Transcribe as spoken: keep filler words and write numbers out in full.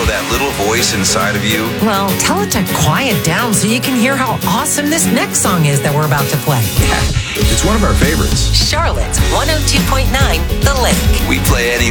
know that little voice inside of you? Well, tell it to quiet down so you can hear how awesome this next song is that we're about to play. Yeah, it's one of our favorites. Charlotte's one oh two point nine, The Lake. We play any